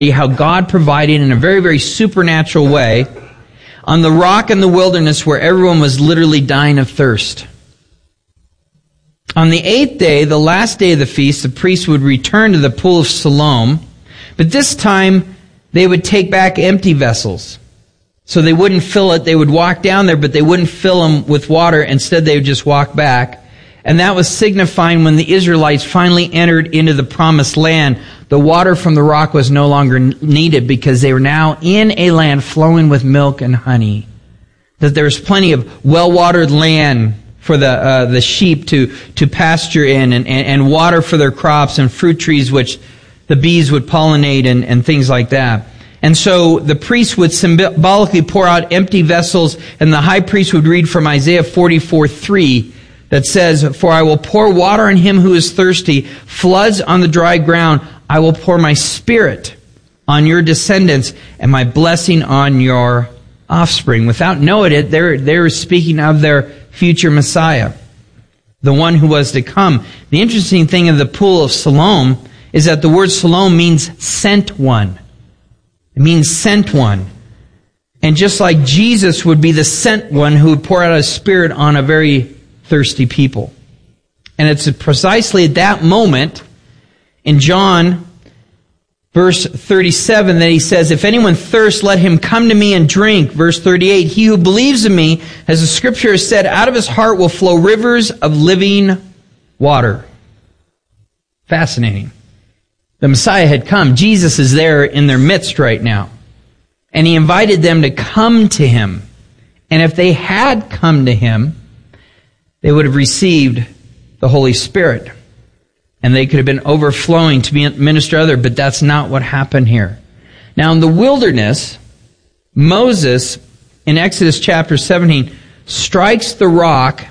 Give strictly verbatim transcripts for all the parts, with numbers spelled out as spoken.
how God provided in a very, very supernatural way on the rock in the wilderness where everyone was literally dying of thirst. On the eighth day, the last day of the feast, the priests would return to the pool of Siloam, but this time they would take back empty vessels. So they wouldn't fill it. They would walk down there, but they wouldn't fill them with water. Instead, they would just walk back. And that was signifying when the Israelites finally entered into the promised land, the water from the rock was no longer needed because they were now in a land flowing with milk and honey. That there was plenty of well-watered land for the uh, the sheep to, to pasture in, and, and, and water for their crops, and fruit trees which the bees would pollinate, and, and things like that. And so the priests would symbolically pour out empty vessels, and the high priest would read from Isaiah forty-four three that says, "For I will pour water on him who is thirsty, floods on the dry ground. I will pour my spirit on your descendants and my blessing on your offspring." Without knowing it, they're, they're speaking of their future Messiah, the one who was to come. The interesting thing of the pool of Siloam is that the word Siloam means sent one. It means sent one. And just like Jesus would be the sent one who would pour out his spirit on a very thirsty people. And it's precisely at that moment in John verse thirty-seven that he says, "If anyone thirsts, let him come to me and drink." Verse thirty-eight, "He who believes in me, as the scripture has said, out of his heart will flow rivers of living water." Fascinating. The Messiah had come. Jesus is there in their midst right now. And he invited them to come to him. And if they had come to him, they would have received the Holy Spirit. And they could have been overflowing to minister to others, but that's not what happened here. Now in the wilderness, Moses, in Exodus chapter seventeen, strikes the rock,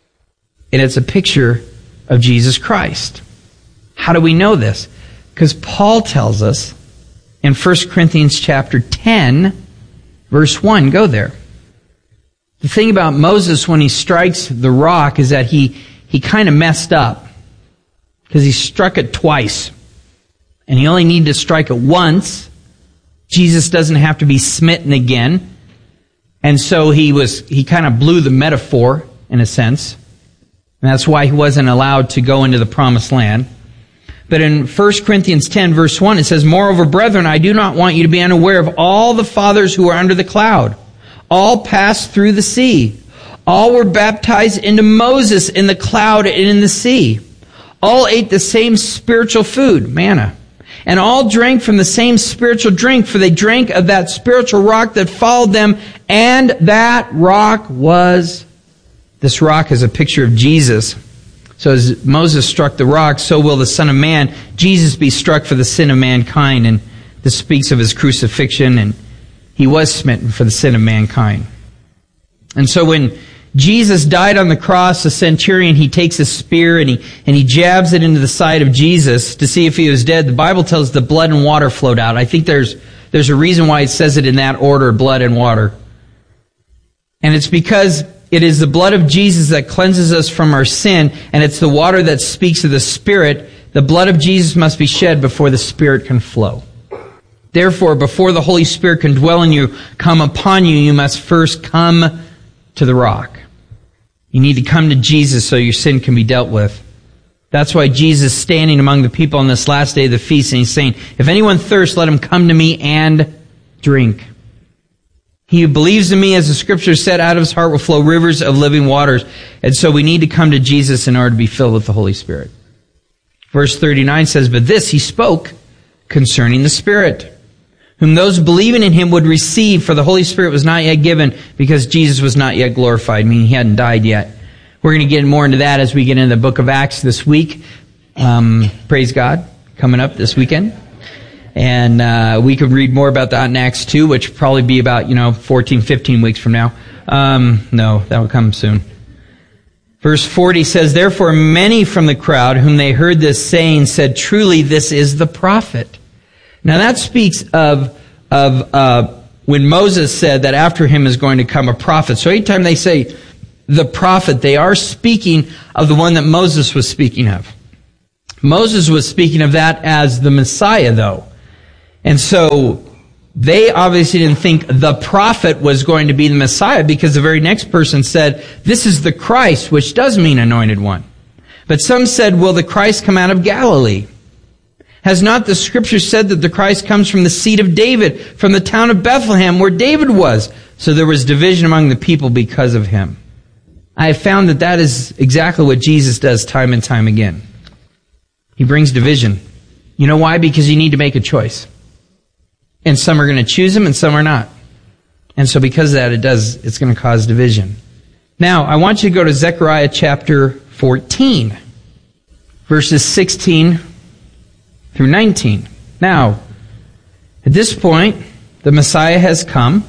and it's a picture of Jesus Christ. How do we know this? Because Paul tells us in First Corinthians chapter ten, verse one, go there. The thing about Moses when he strikes the rock is that he, he kind of messed up. Because he struck it twice. And he only needed to strike it once. Jesus doesn't have to be smitten again. And so he was he kind of blew the metaphor, in a sense. And that's why he wasn't allowed to go into the promised land. But in First Corinthians ten, verse one, it says, "Moreover, brethren, I do not want you to be unaware of all the fathers who are under the cloud. All passed through the sea. All were baptized into Moses in the cloud and in the sea. All ate the same spiritual food," manna, "and all drank from the same spiritual drink, for they drank of that spiritual rock that followed them, and that rock was..." This rock is a picture of Jesus. So as Moses struck the rock, so will the Son of Man, Jesus, be struck for the sin of mankind. And this speaks of his crucifixion, and he was smitten for the sin of mankind. And so when Jesus died on the cross, the centurion, he takes a spear and he and he jabs it into the side of Jesus to see if he was dead. The Bible tells us the blood and water flowed out. I think there's there's a reason why it says it in that order, blood and water. And it's because it is the blood of Jesus that cleanses us from our sin, and it's the water that speaks of the Spirit. The blood of Jesus must be shed before the Spirit can flow. Therefore, before the Holy Spirit can dwell in you, come upon you, you must first come to the rock. You need to come to Jesus so your sin can be dealt with. That's why Jesus is standing among the people on this last day of the feast, and he's saying, "If anyone thirsts, let him come to me and drink. He who believes in me, as the scripture said, out of his heart will flow rivers of living waters." And so we need to come to Jesus in order to be filled with the Holy Spirit. Verse thirty-nine says, "But this he spoke concerning the Spirit, whom those believing in him would receive, for the Holy Spirit was not yet given, because Jesus was not yet glorified," meaning he hadn't died yet. We're going to get more into that as we get into the book of Acts this week. Um, praise God, coming up this weekend. And uh, we could read more about that in Acts two, which will probably be about, you know, fourteen, fifteen weeks from now. Um, no, that will come soon. Verse forty says, "Therefore many from the crowd, whom they heard this saying, said, 'Truly this is the prophet.'" Now that speaks of of uh, when Moses said that after him is going to come a prophet. So anytime they say the prophet, they are speaking of the one that Moses was speaking of. Moses was speaking of that as the Messiah, though. And so they obviously didn't think the prophet was going to be the Messiah, because the very next person said, this is the Christ, which does mean anointed one. But some said, will the Christ come out of Galilee? Has not the Scripture said that the Christ comes from the seed of David, from the town of Bethlehem, where David was? So there was division among the people because of him. I have found that that is exactly what Jesus does time and time again. He brings division. You know why? Because you need to make a choice. And some are going to choose him and some are not. And so because of that, it does, it's going to cause division. Now, I want you to go to Zechariah chapter fourteen, verses sixteen through nineteen. Now, at this point, the Messiah has come.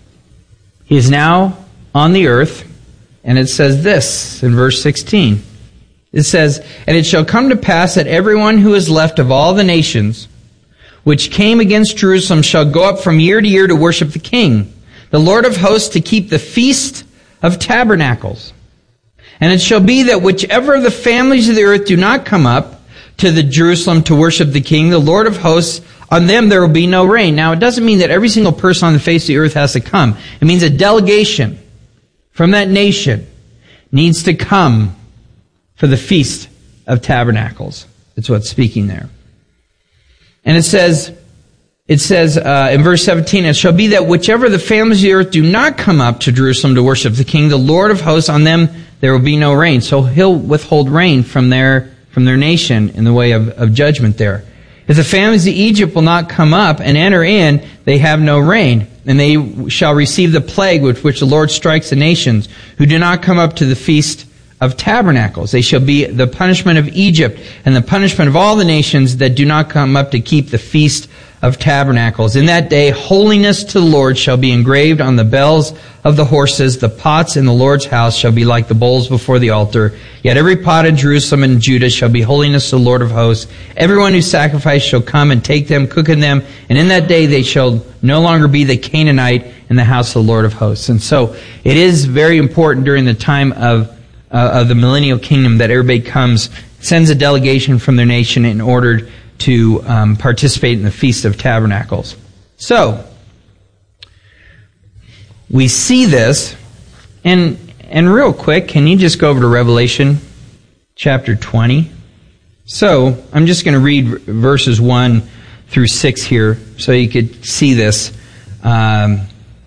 He is now on the earth. And it says this in verse sixteen. It says, and it shall come to pass that everyone who is left of all the nations which came against Jerusalem shall go up from year to year to worship the King, the Lord of hosts, to keep the feast of tabernacles. And it shall be that whichever of the families of the earth do not come up to the Jerusalem to worship the King, the Lord of hosts, on them there will be no rain. Now, it doesn't mean that every single person on the face of the earth has to come. It means a delegation from that nation needs to come for the Feast of Tabernacles. That's what's speaking there. And it says, it says uh, in verse seventeen, it shall be that whichever of the families of the earth do not come up to Jerusalem to worship the King, the Lord of hosts, on them there will be no rain. So he'll withhold rain from their from their nation in the way of, of judgment there. If the families of Egypt will not come up and enter in, they have no rain. And they shall receive the plague with which the Lord strikes the nations who do not come up to the Feast of Tabernacles. They shall be the punishment of Egypt and the punishment of all the nations that do not come up to keep the Feast of Tabernacles. In that day, holiness to the Lord shall be engraved on the bells of the horses. The pots in the Lord's house shall be like the bowls before the altar. Yet every pot in Jerusalem and Judah shall be holiness to the Lord of hosts. Everyone who sacrifices shall come and take them, cook in them, and in that day they shall no longer be the Canaanite in the house of the Lord of hosts. And so it is very important during the time of, uh, of the millennial kingdom that everybody comes, sends a delegation from their nation in order to um, participate in the Feast of Tabernacles. So, we see this, and and real quick, can you just go over to Revelation chapter twenty? So, I'm just going to read verses one through six here, so you could see this. Um,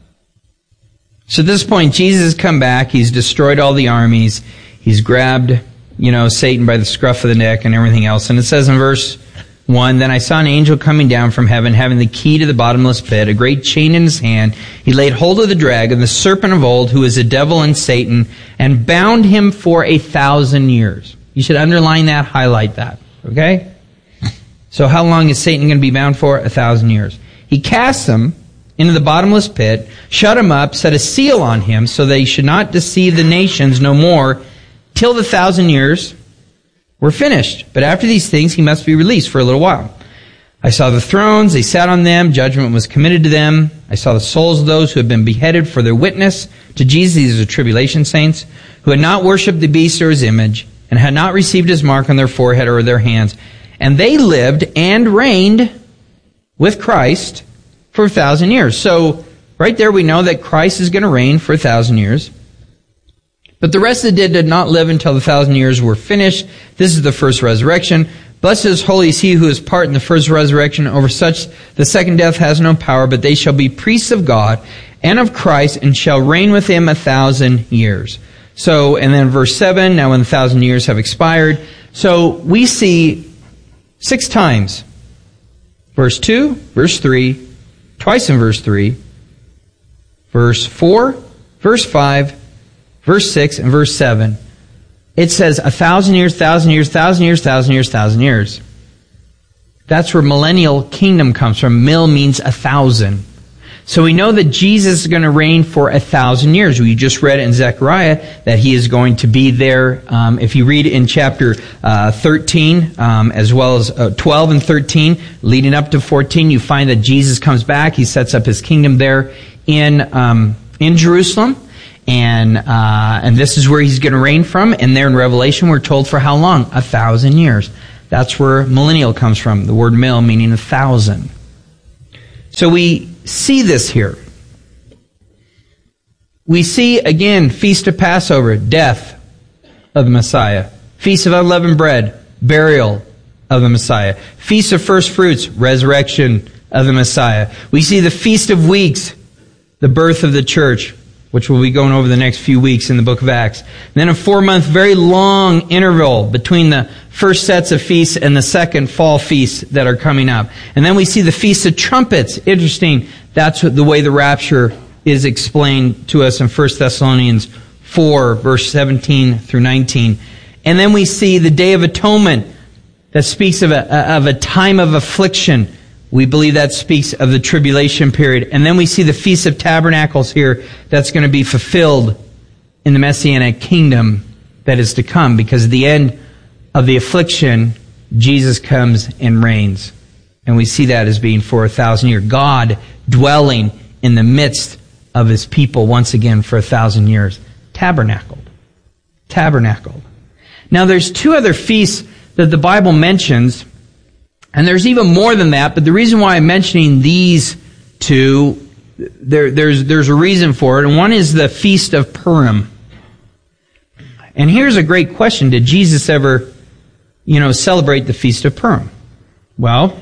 so at this point, Jesus has come back, he's destroyed all the armies, he's grabbed, you know, Satan by the scruff of the neck and everything else, and it says in verse one, then I saw an angel coming down from heaven, having the key to the bottomless pit, a great chain in his hand. He laid hold of the dragon, the serpent of old, who is the devil and Satan, and bound him for a thousand years. You should underline that, highlight that, okay? So how long is Satan going to be bound for? A thousand years. He cast him into the bottomless pit, shut him up, set a seal on him, so that he should not deceive the nations no more, till the thousand years were finished. But after these things, he must be released for a little while. I saw the thrones, they sat on them, judgment was committed to them. I saw the souls of those who had been beheaded for their witness to Jesus, these are tribulation saints, who had not worshipped the beast or his image, and had not received his mark on their forehead or their hands. And they lived and reigned with Christ for a thousand years. So, right there we know that Christ is going to reign for a thousand years. But the rest of the dead did not live until the thousand years were finished. This is the first resurrection. Blessed is holy is he who is part in the first resurrection. Over such the second death has no power, but they shall be priests of God and of Christ, and shall reign with him a thousand years. So, and then verse seven, now when the thousand years have expired. So we see six times. Verse two, verse three, twice in verse three, verse four, verse five, verse six, and verse seven. It says a thousand years, thousand years, thousand years, thousand years, thousand years. That's where millennial kingdom comes from. Mil means a thousand. So we know that Jesus is going to reign for a thousand years. We just read in Zechariah that he is going to be there. Um, if you read in chapter uh, thirteen, um, as well as uh, twelve and thirteen, leading up to fourteen, you find that Jesus comes back. He sets up his kingdom there in um, in Jerusalem. And uh, and this is where he's going to reign from. And there in Revelation, we're told for how long? A thousand years. That's where millennial comes from. The word mil meaning a thousand. So we see this here. We see, again, Feast of Passover, death of the Messiah. Feast of Unleavened Bread, burial of the Messiah. Feast of First Fruits, resurrection of the Messiah. We see the Feast of Weeks, the birth of the church, which we'll be going over the next few weeks in the book of Acts. And then a four-month, very long interval between the first sets of feasts and the second fall feasts that are coming up. And then we see the Feast of Trumpets. Interesting, that's the way the rapture is explained to us in First Thessalonians four, verse seventeen through nineteen. And then we see the Day of Atonement that speaks of a, of a time of affliction. We believe that speaks of the tribulation period. And then we see the Feast of Tabernacles here that's going to be fulfilled in the Messianic kingdom that is to come, because at the end of the affliction, Jesus comes and reigns. And we see that as being for a thousand years. God dwelling in the midst of His people once again for a thousand years. Tabernacled. Tabernacled. Now there's two other feasts that the Bible mentions, and there's even more than that, but the reason why I'm mentioning these two, there, there's, there's a reason for it, and one is the Feast of Purim. And here's a great question. Did Jesus ever, you know, celebrate the Feast of Purim? Well,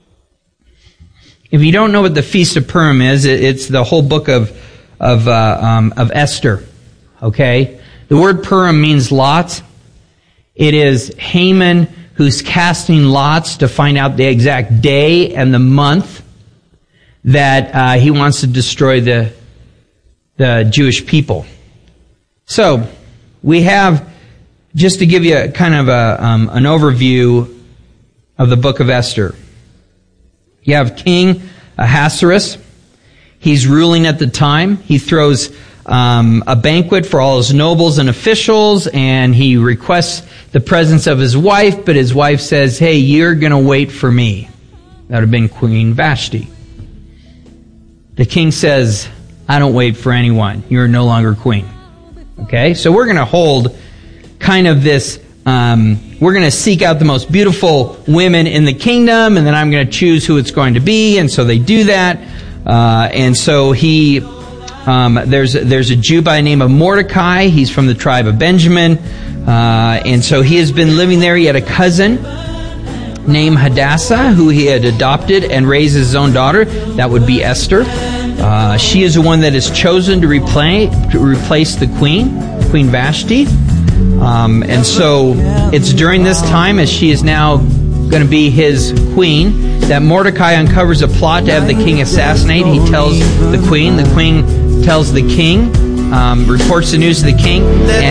if you don't know what the Feast of Purim is, it's the whole book of of uh, um, of Esther. Okay, the word Purim means lots. It is Haman who's casting lots to find out the exact day and the month that uh, he wants to destroy the the Jewish people. So we have, just to give you a, kind of a, um, an overview of the book of Esther. You have King Ahasuerus. He's ruling at the time. He throws um, a banquet for all his nobles and officials, and he requests the presence of his wife, but his wife says, hey, you're going to wait for me. That would have been Queen Vashti. The king says, I don't wait for anyone. You're no longer queen. Okay, so we're going to hold kind of this, um, we're going to seek out the most beautiful women in the kingdom, and then I'm going to choose who it's going to be, and so they do that. Uh, and so he, um, there's, there's a Jew by the name of Mordecai. He's from the tribe of Benjamin. Uh, and so he has been living there. He had a cousin named Hadassah, who he had adopted and raised as his own daughter. That would be Esther. Uh, she is the one that is chosen to replace, to replace the queen, Queen Vashti. Um, and so it's during this time, as she is now going to be his queen, that Mordecai uncovers a plot to have the king assassinated. He tells the queen. The queen tells the king, um, reports the news to the king, and